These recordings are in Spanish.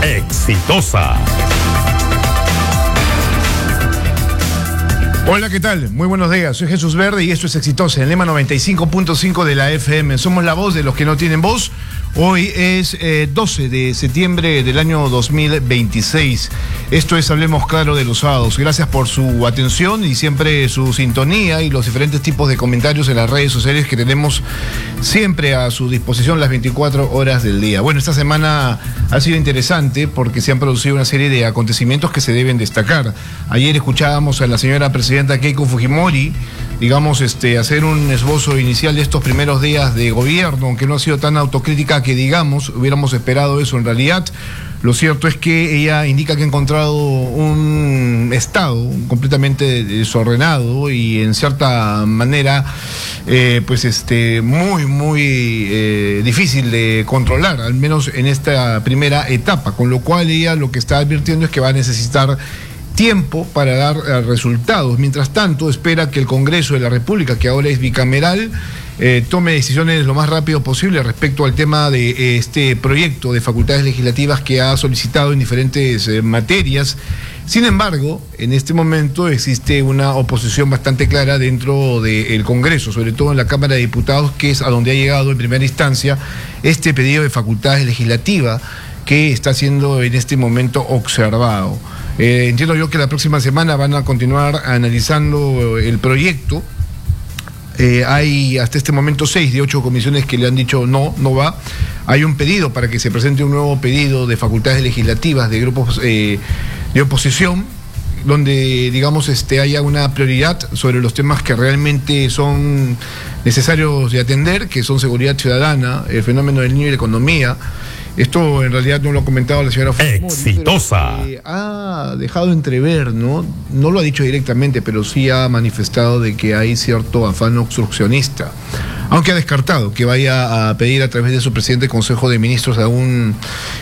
Exitosa. Hola, ¿qué tal? Muy buenos días, soy Jesús Verde y esto es Exitosa, en el lema 95.5 de la FM. Somos la voz de los que no tienen voz. Hoy es 12 de septiembre del año 2026. Esto es Hablemos Claro de los Sábados. Gracias por su atención y siempre su sintonía y los diferentes tipos de comentarios en las redes sociales que tenemos siempre a su disposición las 24 horas del día. Bueno, esta semana ha sido interesante porque se han producido una serie de acontecimientos que se deben destacar. Ayer escuchábamos a la señora presidenta Keiko Fujimori, hacer un esbozo inicial de estos primeros días de gobierno, aunque no ha sido tan autocrítica que digamos, hubiéramos esperado eso en realidad. Lo cierto es que ella indica que ha encontrado un estado completamente desordenado y en cierta manera muy difícil de controlar, al menos en esta primera etapa, con lo cual ella lo que está advirtiendo es que va a necesitar tiempo para dar resultados. Mientras tanto, espera que el Congreso de la República, que ahora es bicameral, tome decisiones lo más rápido posible respecto al tema de este proyecto de facultades legislativas que ha solicitado en diferentes materias. Sin embargo, en este momento existe una oposición bastante clara dentro del Congreso, sobre todo en la Cámara de Diputados, que es a donde ha llegado en primera instancia este pedido de facultades legislativas que está siendo en este momento observado. Entiendo yo que la próxima semana van a continuar analizando el proyecto. Hay hasta este momento 6 de 8 comisiones que le han dicho no va. Hay un pedido para que se presente un nuevo pedido de facultades legislativas de grupos de oposición, donde haya una prioridad sobre los temas que realmente son necesarios de atender, que son seguridad ciudadana, el fenómeno del niño y la economía. Esto en realidad no lo ha comentado la señora Fujimori, Exitosa. pero, ha dejado entrever, no lo ha dicho directamente, pero sí ha manifestado de que hay cierto afán obstruccionista, aunque ha descartado que vaya a pedir a través de su presidente del Consejo de Ministros alguna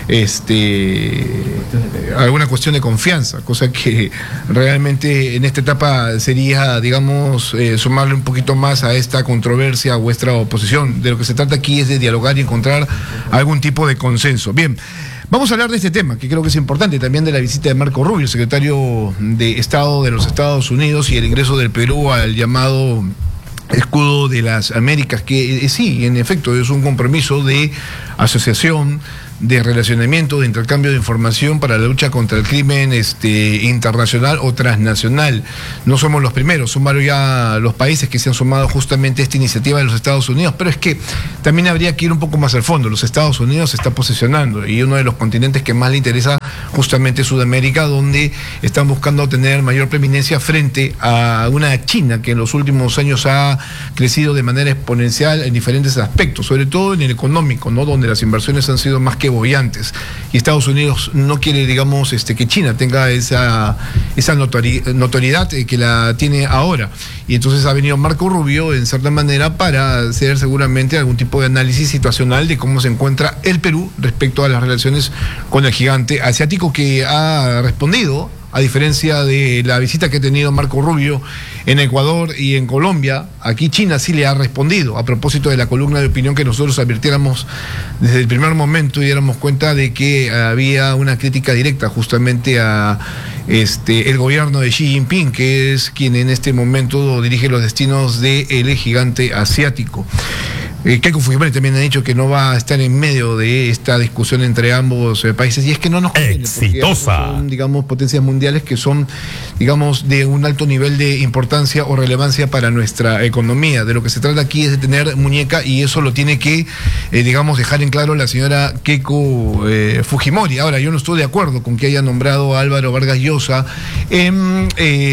cuestión de confianza, cosa que realmente en esta etapa sería, sumarle un poquito más a esta controversia o esta oposición. De lo que se trata aquí es de dialogar y encontrar algún tipo de consenso. Bien, vamos a hablar de este tema, que creo que es importante, también de la visita de Marco Rubio, secretario de Estado de los Estados Unidos, y el ingreso del Perú al llamado Escudo de las Américas, que sí, en efecto, es un compromiso de asociación, de relacionamiento, de intercambio de información para la lucha contra el crimen internacional o transnacional. No somos los primeros, son varios ya los países que se han sumado justamente a esta iniciativa de los Estados Unidos, pero es que también habría que ir un poco más al fondo. Los Estados Unidos se está posicionando y uno de los continentes que más le interesa justamente es Sudamérica, donde están buscando tener mayor preeminencia frente a una China que en los últimos años ha crecido de manera exponencial en diferentes aspectos, sobre todo en el económico, ¿no? Donde las inversiones han sido más que bollantes, y Estados Unidos no quiere, que China tenga esa notoriedad que la tiene ahora, y entonces ha venido Marco Rubio en cierta manera para hacer seguramente algún tipo de análisis situacional de cómo se encuentra el Perú respecto a las relaciones con el gigante asiático, que ha respondido, a diferencia de la visita que ha tenido Marco Rubio en Ecuador y en Colombia. Aquí China sí le ha respondido, a propósito de la columna de opinión que nosotros advirtiéramos desde el primer momento y diéramos cuenta de que había una crítica directa justamente a el gobierno de Xi Jinping, que es quien en este momento dirige los destinos del gigante asiático. Keiko Fujimori también ha dicho que no va a estar en medio de esta discusión entre ambos países, y es que no nos conviene, Exitosa. porque son, potencias mundiales que son, de un alto nivel de importancia o relevancia para nuestra economía. De lo que se trata aquí es de tener muñeca, y eso lo tiene que, dejar en claro la señora Keiko Fujimori. Ahora, yo no estoy de acuerdo con que haya nombrado a Álvaro Vargas Llosa en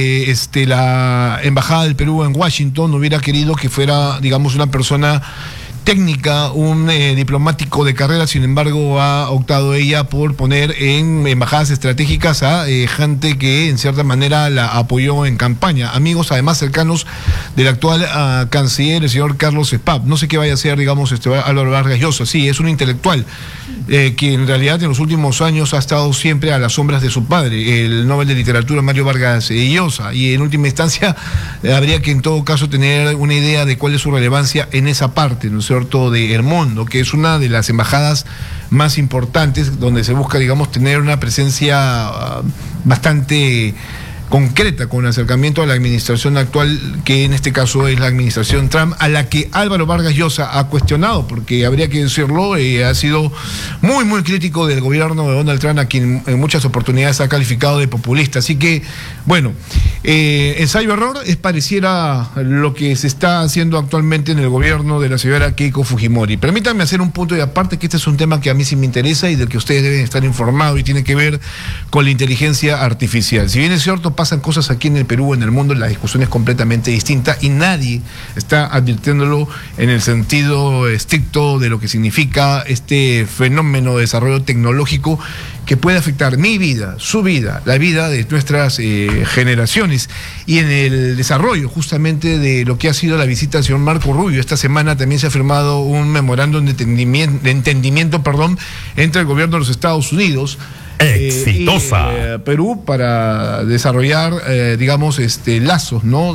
la Embajada del Perú en Washington. No hubiera querido que fuera, una persona técnica, un diplomático de carrera. Sin embargo, ha optado ella por poner en embajadas estratégicas a gente que en cierta manera la apoyó en campaña, amigos además cercanos del actual canciller, el señor Carlos Spaff. No sé qué vaya a hacer, Álvaro Vargas Llosa. Sí, es un intelectual que en realidad en los últimos años ha estado siempre a las sombras de su padre, el Nobel de Literatura Mario Vargas Llosa, y en última instancia habría que en todo caso tener una idea de cuál es su relevancia en esa parte, ¿no es cierto?, del mundo, que es una de las embajadas más importantes, donde se busca, digamos, tener una presencia bastante concreta con acercamiento a la administración actual, que en este caso es la administración Trump, a la que Álvaro Vargas Llosa ha cuestionado, porque habría que decirlo, ha sido muy, muy crítico del gobierno de Donald Trump, a quien en muchas oportunidades ha calificado de populista. Así que, bueno, ensayo-error pareciera lo que se está haciendo actualmente en el gobierno de la señora Keiko Fujimori. Permítanme hacer un punto de aparte, que este es un tema que a mí sí me interesa y del que ustedes deben estar informados, y tiene que ver con la inteligencia artificial. Si bien es cierto, pasan cosas aquí en el Perú, en el mundo, la discusión es completamente distinta y nadie está advirtiéndolo en el sentido estricto de lo que significa este fenómeno de desarrollo tecnológico que puede afectar mi vida, su vida, la vida de nuestras generaciones, y en el desarrollo justamente de lo que ha sido la visita del señor Marco Rubio. Esta semana también se ha firmado un memorándum de entendimiento, entre el gobierno de los Estados Unidos exitosa y Perú, para desarrollar digamos lazos, ¿no?,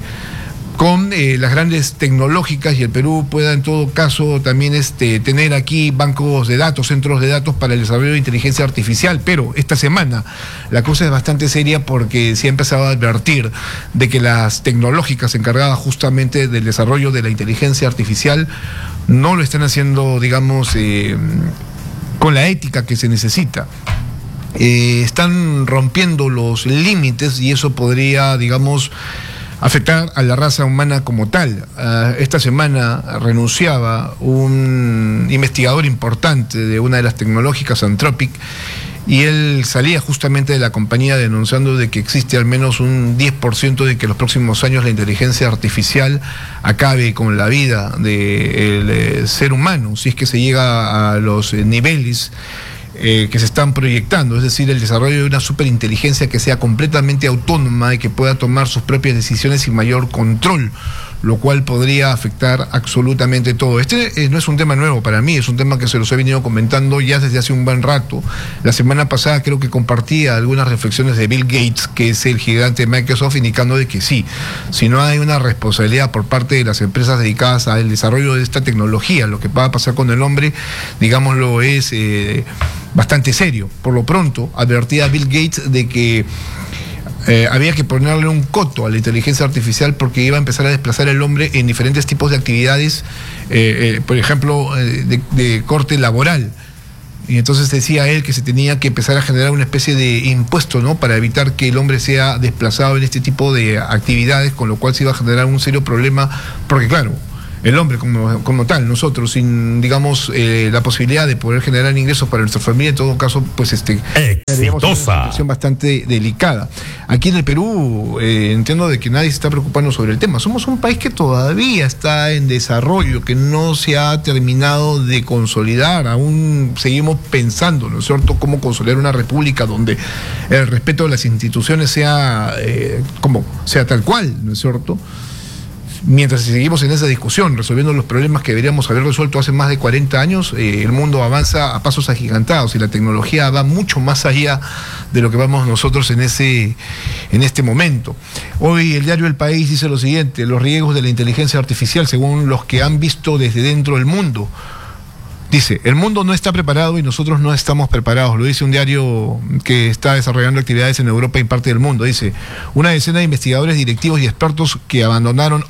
con las grandes tecnológicas, y el Perú pueda en todo caso también tener aquí bancos de datos, centros de datos para el desarrollo de inteligencia artificial. Pero esta semana la cosa es bastante seria, porque se ha empezado a advertir de que las tecnológicas encargadas justamente del desarrollo de la inteligencia artificial no lo están haciendo, digamos, con la ética que se necesita. Están rompiendo los límites, y eso podría, digamos, afectar a la raza humana como tal. Esta semana renunciaba un investigador importante de una de las tecnológicas, Anthropic, y él salía justamente de la compañía denunciando de que existe al menos un 10% de que en los próximos años la inteligencia artificial acabe con la vida del ser humano, si es que se llega a los niveles que se están proyectando, es decir, el desarrollo de una superinteligencia que sea completamente autónoma y que pueda tomar sus propias decisiones sin mayor control, lo cual podría afectar absolutamente todo. Este no es un tema nuevo para mí, es un tema que se los he venido comentando ya desde hace un buen rato. La semana pasada creo que compartía algunas reflexiones de Bill Gates, que es el gigante de Microsoft, indicando de que sí, si no hay una responsabilidad por parte de las empresas dedicadas al desarrollo de esta tecnología, lo que va a pasar con el hombre, digámoslo, es bastante serio. Por lo pronto, advertía Bill Gates de que había que ponerle un coto a la inteligencia artificial, porque iba a empezar a desplazar al hombre en diferentes tipos de actividades, por ejemplo, de corte laboral. Y entonces decía él que se tenía que empezar a generar una especie de impuesto, ¿no?, para evitar que el hombre sea desplazado en este tipo de actividades, con lo cual se iba a generar un serio problema, porque claro, el hombre como tal, nosotros sin, digamos, la posibilidad de poder generar ingresos para nuestra familia, en todo caso, pues estaríamos en una situación bastante delicada. Aquí en el Perú entiendo de que nadie se está preocupando sobre el tema. Somos un país que todavía está en desarrollo, que no se ha terminado de consolidar. Aún seguimos pensando, ¿no es cierto?, cómo consolidar una república donde el respeto de las instituciones sea tal cual, ¿no es cierto? Mientras seguimos en esa discusión, resolviendo los problemas que deberíamos haber resuelto hace más de 40 años, el mundo avanza a pasos agigantados y la tecnología va mucho más allá de lo que vamos nosotros en este momento. Hoy el diario El País dice lo siguiente: los riesgos de la inteligencia artificial según los que han visto desde dentro del mundo. Dice, el mundo no está preparado y nosotros no estamos preparados. Lo dice un diario que está desarrollando actividades en Europa y parte del mundo. Dice, una decena de investigadores, directivos y expertos que abandonaron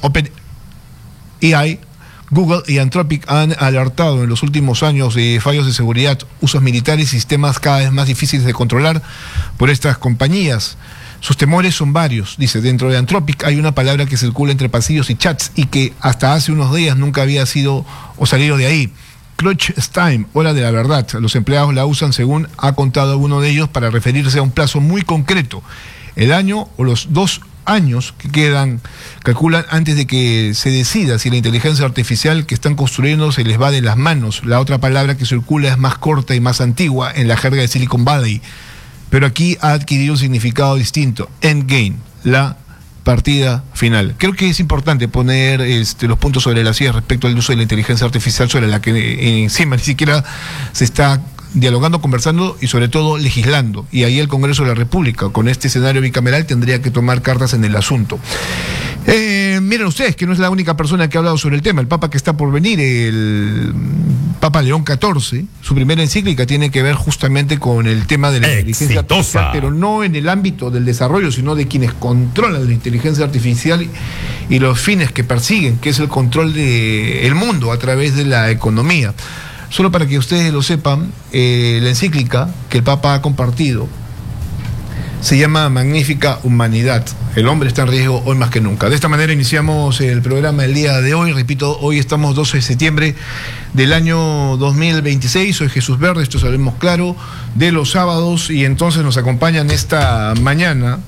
OpenAI, Google y Anthropic han alertado en los últimos años de fallos de seguridad, usos militares y sistemas cada vez más difíciles de controlar por estas compañías. Sus temores son varios. Dice, dentro de Anthropic hay una palabra que circula entre pasillos y chats y que hasta hace unos días nunca había sido o salido de ahí. Crunch Time, hora de la verdad. Los empleados la usan, según ha contado uno de ellos, para referirse a un plazo muy concreto. El año o los 2 años que quedan, calculan, antes de que se decida si la inteligencia artificial que están construyendo se les va de las manos. La otra palabra que circula es más corta y más antigua en la jerga de Silicon Valley, pero aquí ha adquirido un significado distinto. Endgame, la partida final. Creo que es importante poner los puntos sobre las sillas respecto al uso de la inteligencia artificial, sobre la que encima ni siquiera se está dialogando, conversando y sobre todo legislando. Y ahí el Congreso de la República, con este escenario bicameral, tendría que tomar cartas en el asunto. miren ustedes que no es la única persona que ha hablado sobre el tema. El Papa que está por venir, el Papa León XIV, su primera encíclica tiene que ver justamente con el tema de la inteligencia artificial, pero no en el ámbito del desarrollo, sino de quienes controlan la inteligencia artificial y los fines que persiguen, que es el control del mundo a través de la economía. Solo para que ustedes lo sepan, la encíclica que el Papa ha compartido se llama Magnífica Humanidad. El hombre está en riesgo hoy más que nunca. De esta manera iniciamos el programa del día de hoy. Repito, hoy estamos 12 de septiembre del año 2026. Soy Jesús Verde, esto sabemos claro, de los sábados, y entonces nos acompañan esta mañana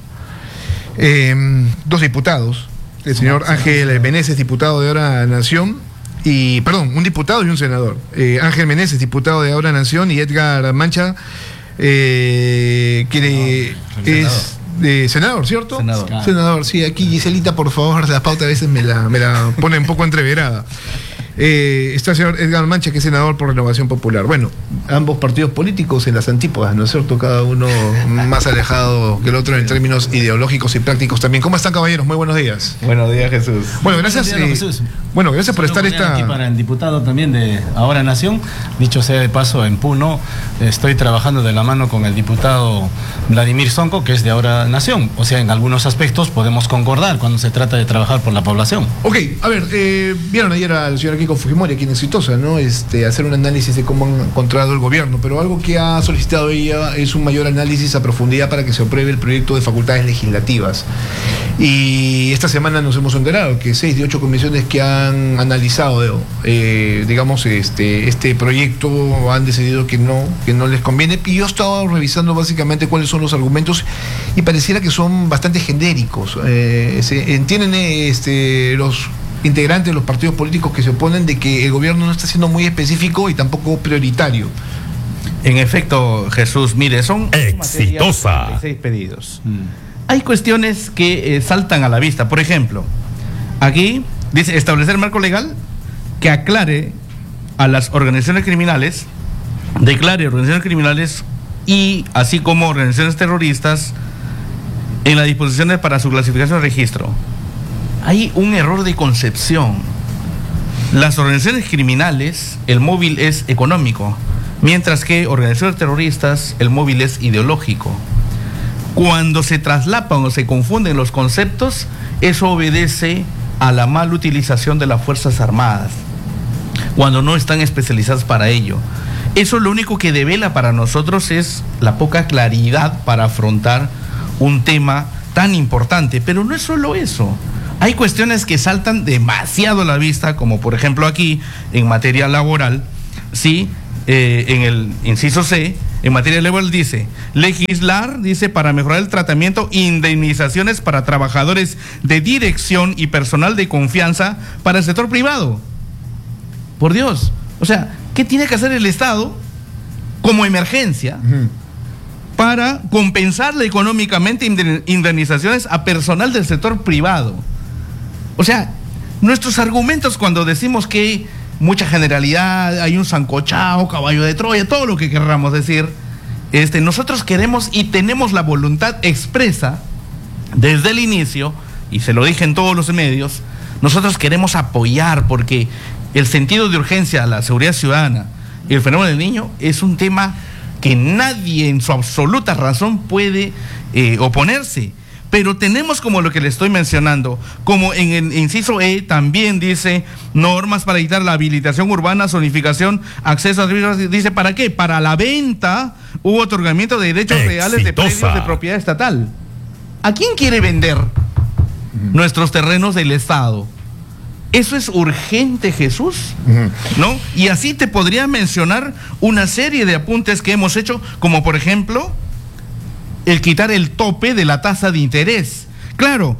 dos diputados. El señor Ángel Meneses, diputado de Ahora Nación, un diputado y un senador. Ángel Meneses, diputado de Ahora Nación, y Edgar Mancha, que es senador, ¿cierto? Senador, sí. Aquí Giselita, por favor, la pauta a veces me la pone un poco entreverada. Está el señor Edgar Mancha, que es senador por Renovación Popular. Bueno, ambos partidos políticos en las antípodas, ¿no es cierto? Cada uno más alejado que el otro en términos ideológicos y prácticos también. ¿Cómo están, caballeros? Muy buenos días. Buenos días, Jesús. Bueno, gracias. Jesús. Bueno, gracias por estar aquí para el diputado también de Ahora Nación. Dicho sea de paso, en Puno estoy trabajando de la mano con el diputado Vladimir Sonco, que es de Ahora Nación. O sea, en algunos aspectos podemos concordar cuando se trata de trabajar por la población. Ok, a ver, vieron ayer al señor Keiko Fujimori, aquí en Exitosa, ¿no? Hacer un análisis de cómo ha encontrado el gobierno, pero algo que ha solicitado ella es un mayor análisis a profundidad para que se apruebe el proyecto de facultades legislativas. Y esta semana nos hemos enterado que 6 de 8 comisiones que han analizado, digamos, este proyecto han decidido que no les conviene. Y yo he estado revisando básicamente cuáles son los argumentos y pareciera que son bastante genéricos. Entienden los integrantes de los partidos políticos que se oponen de que el gobierno no está siendo muy específico y tampoco prioritario. En efecto, Jesús, mire, son Exitosa 36 pedidos. Hay cuestiones que saltan a la vista. Por ejemplo, aquí dice establecer marco legal que aclare a las organizaciones criminales, declare organizaciones criminales y así como organizaciones terroristas en las disposiciones para su clasificación y registro. Hay un error de concepción. Las organizaciones criminales, el móvil es económico, mientras que organizaciones terroristas, el móvil es ideológico. Cuando se traslapan o se confunden los conceptos, eso obedece a la mala utilización de las Fuerzas Armadas, cuando no están especializadas para ello. Eso lo único que devela para nosotros es la poca claridad para afrontar un tema tan importante. Pero no es solo eso. Hay cuestiones que saltan demasiado a la vista, como por ejemplo aquí, en materia laboral, ¿sí? En el inciso C, en materia laboral dice, legislar, dice, para mejorar el tratamiento, indemnizaciones para trabajadores de dirección y personal de confianza para el sector privado. Por Dios, o sea, ¿qué tiene que hacer el Estado como emergencia para compensarle económicamente indemnizaciones a personal del sector privado? O sea, nuestros argumentos cuando decimos que mucha generalidad, hay un sancochao, caballo de Troya, todo lo que querramos decir, nosotros queremos y tenemos la voluntad expresa desde el inicio, y se lo dije en todos los medios, nosotros queremos apoyar porque el sentido de urgencia a la seguridad ciudadana y el fenómeno del niño es un tema que nadie en su absoluta razón puede oponerse. Pero tenemos, como lo que le estoy mencionando, como en el inciso E también dice normas para evitar la habilitación urbana, zonificación, acceso a servicios. Dice, ¿para qué? Para la venta u otorgamiento de derechos reales de predios de propiedad estatal. ¿A quién quiere vender nuestros terrenos del Estado? Eso es urgente, Jesús, ¿no? Y así te podría mencionar una serie de apuntes que hemos hecho, como por ejemplo el quitar el tope de la tasa de interés. Claro,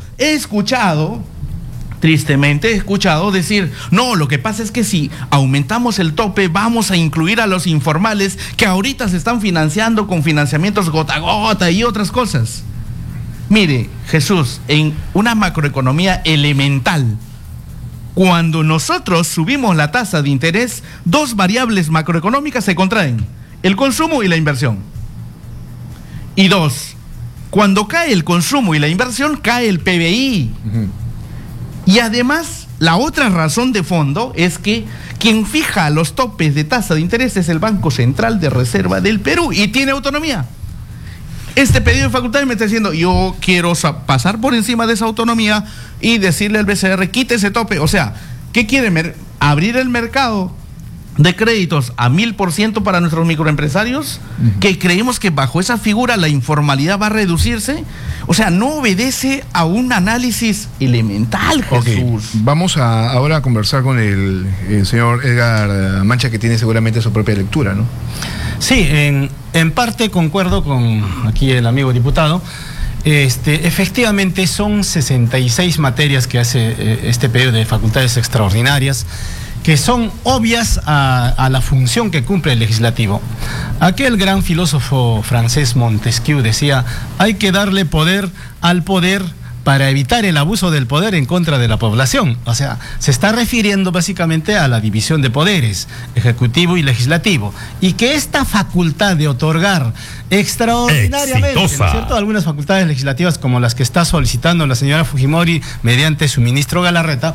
tristemente he escuchado decir, no, lo que pasa es que si aumentamos el tope vamos a incluir a los informales que ahorita se están financiando con financiamientos gota a gota y otras cosas. Mire, Jesús, en una macroeconomía elemental, cuando nosotros subimos la tasa de interés, dos variables macroeconómicas se contraen, el consumo y la inversión. Y dos, cuando cae el consumo y la inversión, cae el PBI. Y además, la otra razón de fondo es que quien fija los topes de tasa de interés es el Banco Central de Reserva del Perú y tiene autonomía. Este pedido de facultades me está diciendo, yo quiero pasar por encima de esa autonomía y decirle al BCR, quite ese tope. O sea, ¿qué quiere? ¿Abrir el mercado de créditos a 1000% para nuestros microempresarios? Que creemos que bajo esa figura la informalidad va a reducirse. O sea, no obedece a un análisis elemental, Jesús. Okay. Vamos ahora a conversar con el señor Edgar Mancha, que tiene seguramente su propia lectura, ¿no? Sí, en parte concuerdo con aquí el amigo diputado. Efectivamente son 66 materias que hace este pedido de facultades extraordinarias, que son obvias a la función que cumple el legislativo. Aquel gran filósofo francés Montesquieu decía, hay que darle poder al poder para evitar el abuso del poder en contra de la población. O sea, se está refiriendo básicamente a la división de poderes, ejecutivo y legislativo, y que esta facultad de otorgar extraordinariamente, ¿no es cierto?, algunas facultades legislativas como las que está solicitando la señora Fujimori mediante su ministro Galarreta,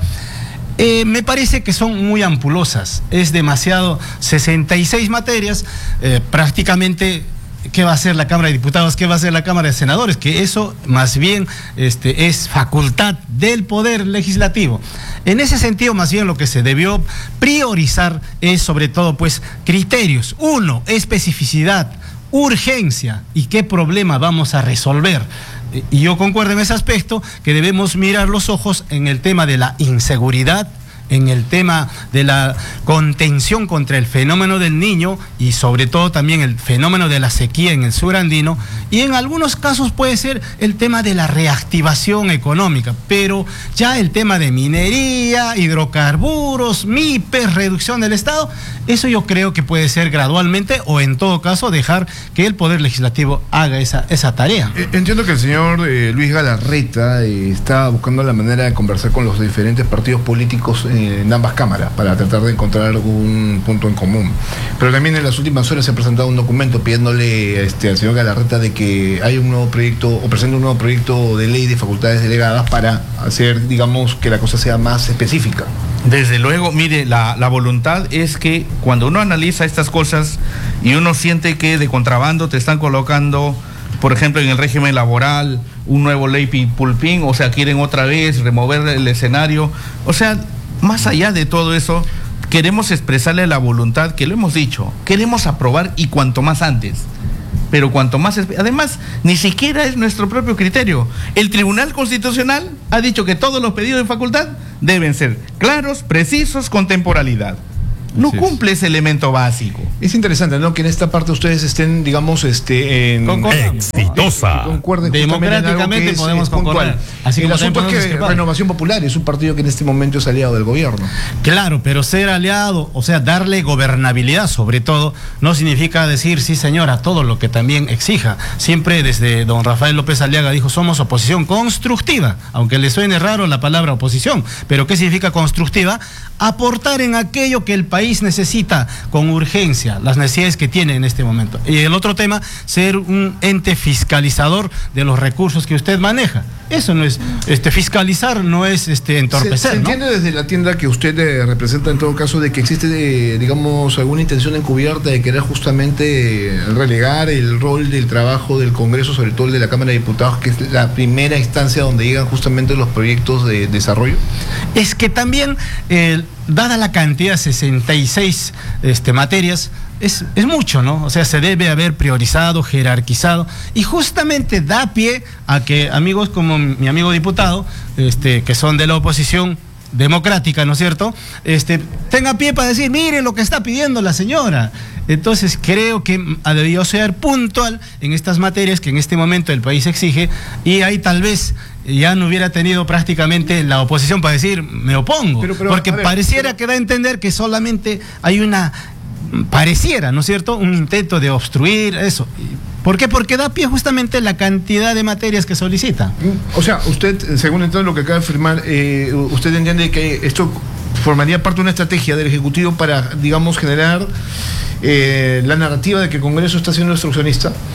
me parece que son muy ampulosas. Es demasiado, 66 materias, prácticamente. ¿Qué va a hacer la Cámara de Diputados? ¿Qué va a hacer la Cámara de Senadores? Que eso más bien es facultad del Poder Legislativo. En ese sentido, más bien lo que se debió priorizar es sobre todo pues criterios. Uno, especificidad, urgencia y qué problema vamos a resolver. Y yo concuerdo en ese aspecto que debemos mirar los ojos en el tema de la inseguridad, en el tema de la contención contra el fenómeno del Niño y sobre todo también el fenómeno de la sequía en el sur andino, y en algunos casos puede ser el tema de la reactivación económica, pero ya el tema de minería, hidrocarburos, MIPES, reducción del Estado, eso yo creo que puede ser gradualmente o en todo caso dejar que el Poder Legislativo haga esa tarea. Entiendo que el señor Luis Galarreta está buscando la manera de conversar con los diferentes partidos políticos en ambas cámaras para tratar de encontrar algún punto en común. Pero también en las últimas horas se ha presentado un documento pidiéndole al señor Galarreta de que hay un nuevo proyecto o presente un nuevo proyecto de ley de facultades delegadas para hacer, digamos, que la cosa sea más específica. Desde luego, mire, la voluntad es que cuando uno analiza estas cosas y uno siente que de contrabando te están colocando, por ejemplo, en el régimen laboral, un nuevo ley pulpín, o sea, quieren otra vez remover el escenario, o sea, más allá de todo eso, queremos expresarle la voluntad, que lo hemos dicho, queremos aprobar y cuanto más antes. Pero cuanto más... Además, ni siquiera es nuestro propio criterio. El Tribunal Constitucional ha dicho que todos los pedidos de facultad deben ser claros, precisos, con temporalidad. No cumple ese elemento básico. Es interesante, ¿no?, que en esta parte ustedes estén, digamos, exitosa. Concuerden democráticamente podemos concordar. Así el asunto es que Renovación Popular es un partido que en este momento es aliado del gobierno. Claro, pero ser aliado, o sea, darle gobernabilidad sobre todo, no significa decir sí señor a todo lo que también exija. Siempre desde don Rafael López Aliaga dijo, somos oposición constructiva, aunque le suene raro la palabra oposición, pero ¿qué significa constructiva? Aportar en aquello que el país necesita con urgencia, las necesidades que tiene en este momento. Y el otro tema, ser un ente fiscalizador de los recursos que usted maneja. Eso no es, fiscalizar no es entorpecer. Se entiende, ¿no?, desde la tienda que usted representa en todo caso de que existe, digamos, alguna intención encubierta de querer justamente relegar el rol del trabajo del Congreso, sobre todo el de la Cámara de Diputados, que es la primera instancia donde llegan justamente los proyectos de desarrollo. Es que también, dada la cantidad, 66 materias, es mucho, ¿no? O sea, se debe haber priorizado, jerarquizado, y justamente da pie a que amigos como mi amigo diputado, que son de la oposición democrática, ¿no es cierto?, tenga pie para decir, mire lo que está pidiendo la señora. Entonces creo que ha debido ser puntual en estas materias que en este momento el país exige, y ahí tal vez ya no hubiera tenido prácticamente la oposición para decir, me opongo, porque pareciera que da a entender que solamente hay pareciera, ¿no es cierto?, un intento de obstruir eso. ¿Por qué? Porque da pie justamente la cantidad de materias que solicita. O sea, usted, según entonces lo que acaba de afirmar, usted entiende que esto formaría parte de una estrategia del Ejecutivo para, digamos, generar la narrativa de que el Congreso está siendo obstruccionista.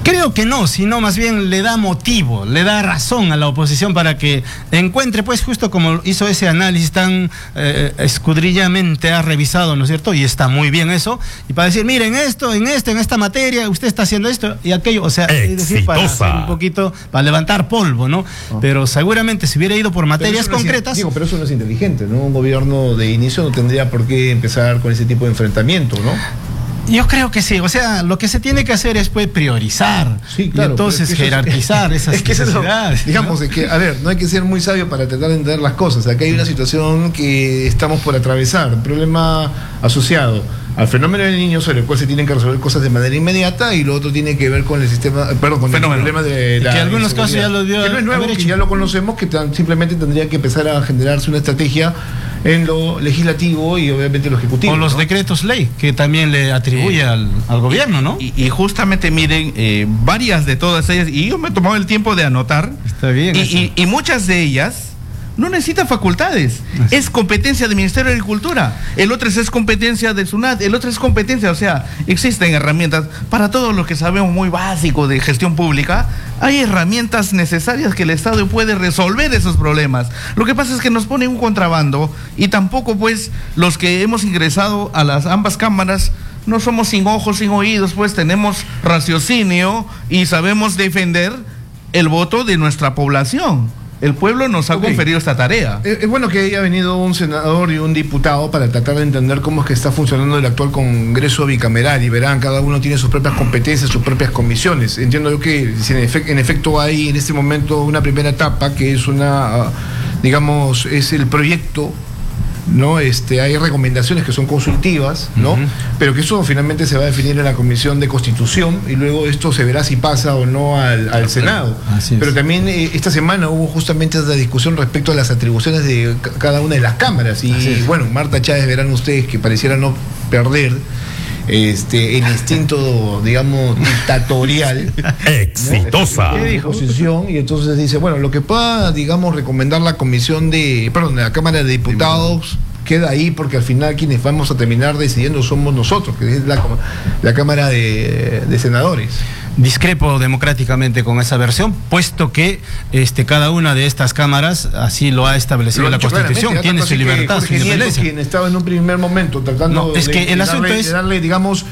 Creo que no, sino más bien le da motivo, le da razón a la oposición para que encuentre, pues justo como hizo ese análisis tan escudriñamente ha revisado, ¿no es cierto? Y está muy bien eso, y para decir, miren esto, en esta materia, usted está haciendo esto y aquello, o sea, es decir, para hacer un poquito, para levantar polvo, ¿no? Pero seguramente si hubiera ido por materias concretas... Pero eso no es inteligente, ¿no? Un gobierno de inicio no tendría por qué empezar con ese tipo de enfrentamiento, ¿no? Yo creo que sí, o sea, lo que se tiene que hacer es pues priorizar, sí, claro, y entonces jerarquizar esas necesidades. Digamos, ¿no? Que, a ver, no hay que ser muy sabio para tratar de entender las cosas. Acá hay una situación que estamos por atravesar, un problema asociado al fenómeno del niño, sobre el cual se tienen que resolver cosas de manera inmediata, y lo otro tiene que ver con el sistema, perdón, con el problema de la... Que en algunos casos ya lo dio. Que no es nuevo, que ya lo conocemos, que simplemente tendría que empezar a generarse una estrategia en lo legislativo y obviamente lo ejecutivo. O los ¿no? decretos ley, que también le atribuye al gobierno, ¿no? Y justamente miren, varias de todas ellas, y yo me he tomado el tiempo de anotar. Está bien. Y muchas de ellas no necesitan facultades. Es competencia del Ministerio de Agricultura. El otro es competencia del SUNAT. El otro es competencia, o sea, existen herramientas para todo lo que sabemos muy básico de gestión pública. Hay herramientas necesarias que el Estado puede resolver esos problemas. Lo que pasa es que nos ponen un contrabando, y tampoco pues los que hemos ingresado a las ambas cámaras no somos sin ojos, sin oídos, pues tenemos raciocinio y sabemos defender el voto de nuestra población. El pueblo nos ha conferido esta tarea. Es bueno que haya venido un senador y un diputado para tratar de entender cómo es que está funcionando el actual Congreso bicameral, y verán, cada uno tiene sus propias competencias, sus propias comisiones. Entiendo yo que si en efecto hay en este momento una primera etapa que es digamos, es el proyecto, ¿no? Hay recomendaciones que son consultivas, ¿no? Pero que eso finalmente se va a definir en la Comisión de Constitución, y luego esto se verá si pasa o no al Senado. Pero también esta semana hubo justamente esta discusión respecto a las atribuciones de cada una de las cámaras, y bueno, Marta Chávez, verán ustedes que pareciera no perder el instinto, digamos, dictatorial, exitosa, ¿no? De oposición, y entonces dice, bueno, lo que pueda, digamos, recomendar la la Cámara de Diputados queda ahí, porque al final quienes vamos a terminar decidiendo somos nosotros, que es la Cámara de Senadores. Discrepo democráticamente con esa versión, puesto que cada una de estas cámaras así lo ha establecido la Constitución, tiene su libertad, su independencia. Quien estaba en un primer momento tratando de darle, digamos,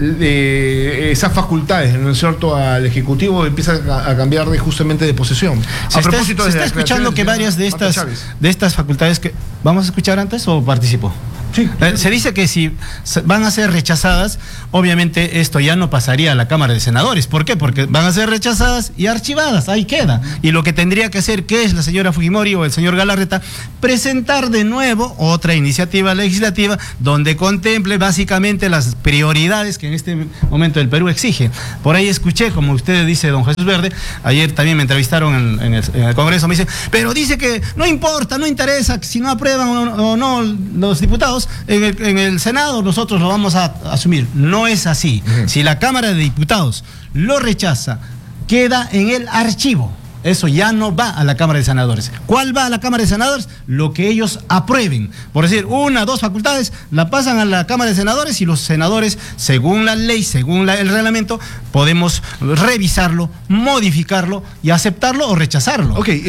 esas facultades, ¿no es cierto?, al Ejecutivo, empieza a cambiar justamente de posesión. Se está escuchando que varias de estas facultades que... ¿Vamos a escuchar antes o participo? Sí. Se dice que si van a ser rechazadas, obviamente esto ya no pasaría a la Cámara de Senadores. ¿Por qué? Porque van a ser rechazadas y archivadas, ahí queda. Y lo que tendría que hacer, que es la señora Fujimori o el señor Galarreta, presentar de nuevo otra iniciativa legislativa donde contemple básicamente las prioridades que en este momento el Perú exige. Por ahí escuché, como usted dice, don Jesús Verde, ayer también me entrevistaron en el Congreso, me dice, pero dice que no importa, no interesa si no aprueban o no los diputados, en el Senado nosotros lo vamos a asumir. No es así. Si la Cámara de Diputados lo rechaza, queda en el archivo. Eso ya no va a la Cámara de Senadores. ¿Cuál va a la Cámara de Senadores? Lo que ellos aprueben. Por decir, 1 o 2 facultades la pasan a la Cámara de Senadores, y los senadores, según la ley, según el reglamento, podemos revisarlo, modificarlo y aceptarlo o rechazarlo. Ok.